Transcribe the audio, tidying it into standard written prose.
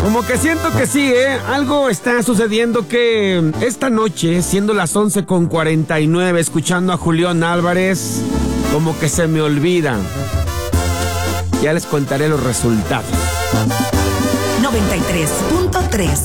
Como que siento que sí, algo está sucediendo que esta noche, siendo las 11:49, escuchando a Julián Álvarez, como que se me olvida. Ya les contaré los resultados. 93.3